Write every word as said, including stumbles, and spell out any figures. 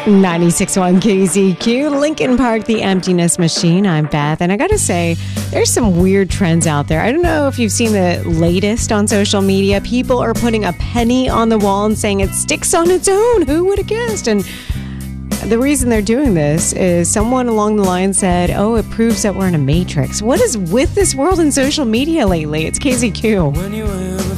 ninety-six point one K Z Q, Lincoln Park, The Emptiness Machine. I'm Beth, and I gotta say, there's some weird trends out there. I don't know if you've seen the latest on social media. People are putting a penny on the wall and saying it sticks on its own. Who would have guessed? And the reason they're doing this is someone along the line said, oh, it proves that we're in a matrix. What is with this world and social media lately? It's K Z Q.